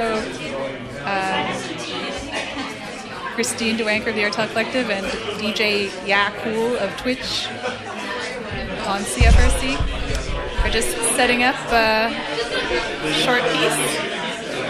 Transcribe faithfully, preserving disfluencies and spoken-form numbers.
So uh, Christine DeWanker of the Airtel Collective and D J Yacool of Twitch on C F R C are just setting up a short piece.